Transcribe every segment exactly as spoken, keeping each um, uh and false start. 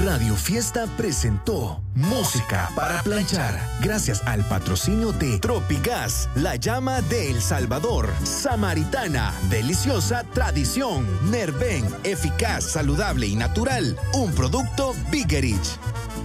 Radio Fiesta presentó Música para planchar, gracias al patrocinio de Tropigas, la llama de El Salvador, Samaritana, deliciosa tradición, Nerven, eficaz, saludable y natural, un producto Bigerich.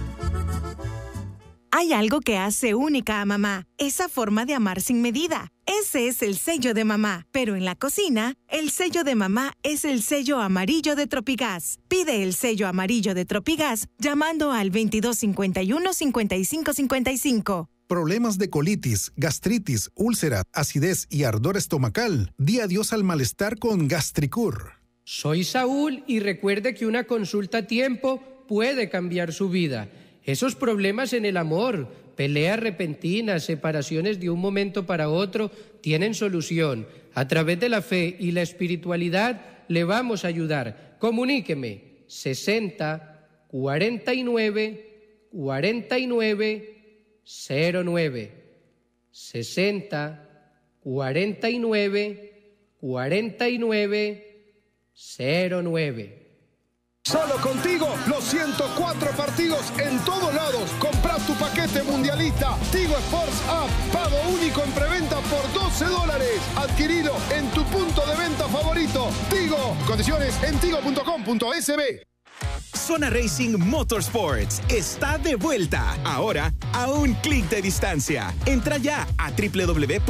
Hay algo que hace única a mamá, esa forma de amar sin medida. Ese es el sello de mamá, pero en la cocina, el sello de mamá es el sello amarillo de Tropigas. Pide el sello amarillo de Tropigas llamando al veintidós cincuenta y uno, cincuenta y cinco cincuenta y cinco. Problemas de colitis, gastritis, úlcera, acidez y ardor estomacal. Di adiós al malestar con Gastricur. Soy Saúl y recuerde que una consulta a tiempo puede cambiar su vida. Esos problemas en el amor, peleas repentinas, separaciones de un momento para otro, tienen solución. A través de la fe y la espiritualidad le vamos a ayudar. Comuníqueme sesenta, cuarenta y nueve, cuarenta y nueve, cero nueve. sesenta, cuarenta y nueve, cuarenta y nueve, cero nueve. Solo contigo, los ciento cuatro partidos en todos lados. Compras tu paquete mundialista Tigo Sports App. Pago único en preventa por doce dólares. Adquirilo en tu punto de venta favorito. Tigo. Condiciones en tigo punto com punto es be. Zona Racing Motorsports está de vuelta. Ahora a un clic de distancia. Entra ya a doble u doble u doble u